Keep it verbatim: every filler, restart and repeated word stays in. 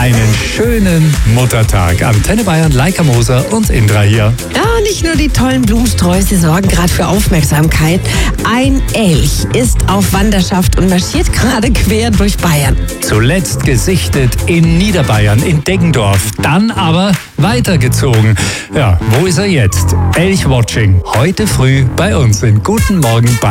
einen schönen Muttertag. Antenne Bayern, Leica Moser und Indra hier. Ja, nicht nur die tollen Blumensträuße sorgen gerade für Aufmerksamkeit. Ein Elch ist auf Wanderschaft und marschiert gerade quer durch Bayern. Zuletzt gesichtet in Niederbayern, in Deggendorf. Dann aber weitergezogen. Ja, wo ist er jetzt? Elchwatching. Heute früh bei uns in Guten Morgen Bayern.